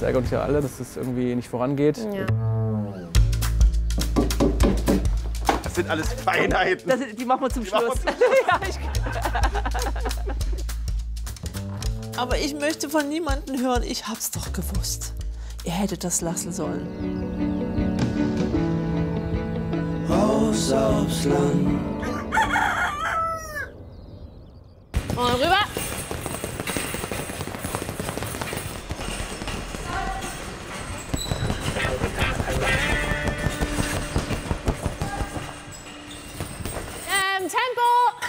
Das ärgert uns ja alle, dass es irgendwie nicht vorangeht. Ja. Das sind alles Feinheiten. Die machen wir zum Schluss. Aber ich möchte von niemandem hören, ich hab's doch gewusst. Ihr hättet das lassen sollen. Raus aufs Land. Und rüber. Tempo!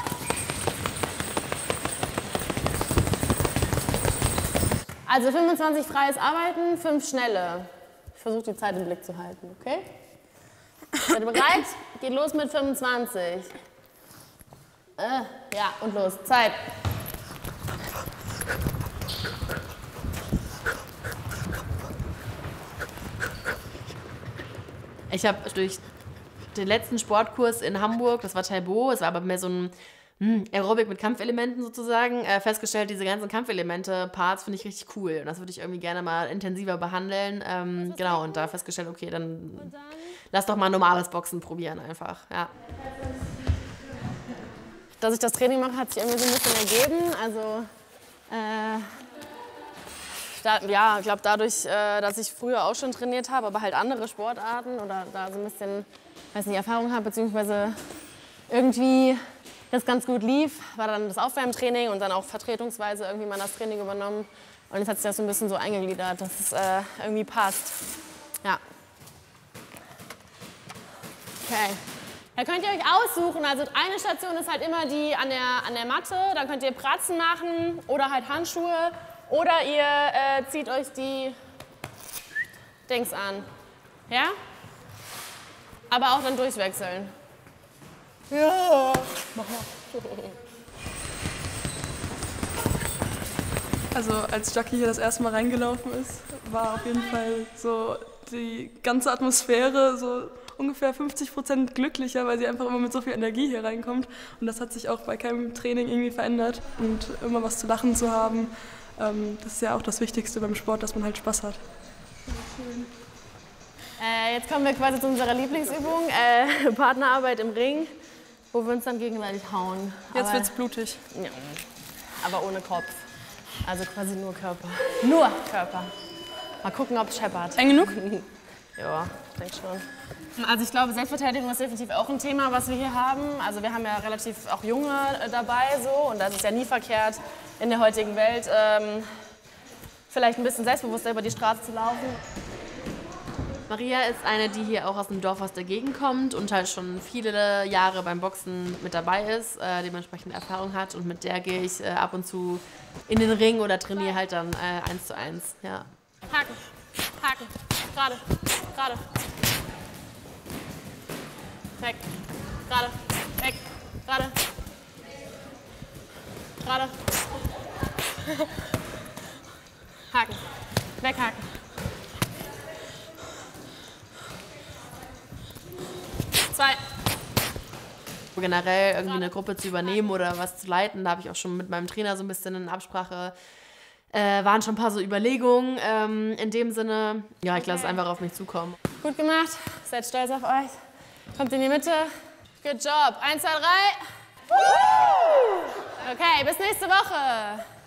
Also 25 freies Arbeiten, 5 schnelle. Ich versuche die Zeit im Blick zu halten, okay? Seid ihr bereit? Geht los mit 25. Ja, und los. Zeit. Ich habe durch den letzten Sportkurs in Hamburg, das war Talbot, es war aber mehr so ein Aerobic mit Kampfelementen sozusagen, festgestellt, diese ganzen Kampfelemente-Parts finde ich richtig cool. Und das würde ich irgendwie gerne mal intensiver behandeln. Genau, und da festgestellt, okay, dann lass doch mal normales Boxen probieren einfach. Ja. Dass ich das Training mache, hat sich irgendwie so ein bisschen ergeben. Also, ja, ich glaube dadurch, dass ich früher auch schon trainiert habe, aber halt andere Sportarten oder da so ein bisschen, weiß nicht, Erfahrung habe, beziehungsweise irgendwie das ganz gut lief, war dann das Aufwärmtraining und dann auch vertretungsweise irgendwie mal das Training übernommen. Und jetzt hat sich das so ein bisschen so eingegliedert, dass es irgendwie passt. Ja. Okay. Da könnt ihr euch aussuchen, also eine Station ist halt immer die an der Matte, dann könnt ihr Pratzen machen oder halt Handschuhe oder ihr zieht euch die Dings an, ja? Aber auch dann durchwechseln. Ja, mach mal. Also als Jackie hier das erste Mal reingelaufen ist, war auf jeden Fall so die ganze Atmosphäre so ungefähr 50% glücklicher, weil sie einfach immer mit so viel Energie hier reinkommt. Und das hat sich auch bei keinem Training irgendwie verändert. Und immer was zu lachen zu haben, das ist ja auch das Wichtigste beim Sport, dass man halt Spaß hat. Schön. Jetzt kommen wir quasi zu unserer Lieblingsübung, Partnerarbeit im Ring, wo wir uns dann gegenseitig hauen. Jetzt wird's blutig. Ja, aber ohne Kopf. Also quasi nur Körper. Nur Körper. Mal gucken, ob es scheppert. Eng genug? Ja, ich denke schon. Also ich glaube, Selbstverteidigung ist definitiv auch ein Thema, was wir hier haben. Also wir haben ja relativ auch Junge dabei so und das ist ja nie verkehrt in der heutigen Welt, vielleicht ein bisschen selbstbewusster über die Straße zu laufen. Maria ist eine, die hier auch aus dem Dorf aus der Gegend kommt und halt schon viele Jahre beim Boxen mit dabei ist, dementsprechend Erfahrung hat und mit der gehe ich ab und zu in den Ring oder trainiere halt dann 1:1. Ja. Haken, Haken, gerade, gerade. Weg, gerade, weg, gerade. Gerade. Haken, weghaken. Zwei. Generell irgendwie eine Gruppe zu übernehmen oder was zu leiten, da habe ich auch schon mit meinem Trainer so ein bisschen in Absprache, waren schon ein paar so Überlegungen in dem Sinne. Ja, ich lasse es einfach auf mich zukommen. Gut gemacht, seid stolz auf euch. Kommt in die Mitte. Good job. 1, 2, 3. Okay, bis nächste Woche.